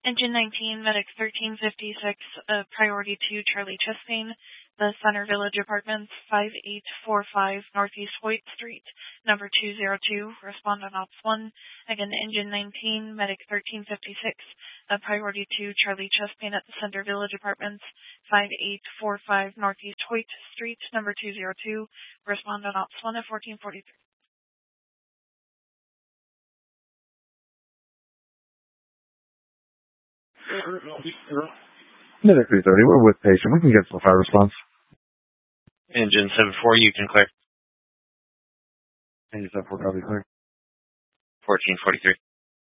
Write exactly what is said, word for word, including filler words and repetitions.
Engine nineteen, Medic thirteen fifty-six, uh, priority two, Charlie Chastain, the Center Village Apartments, five eight four five Northeast Hoyt Street, number two zero two, respond on Ops one. Again, Engine nineteen, Medic thirteen fifty-six, uh, priority two, Charlie Chastain at the Center Village Apartments, five eight four five Northeast Hoyt Street, number two zero two, respond on Ops one at fourteen forty-three. Medic three thirty, we're with patient. We can get some fire response. Engine seven four, you can clear. Engine seven four, copy, clear. fourteen forty-three.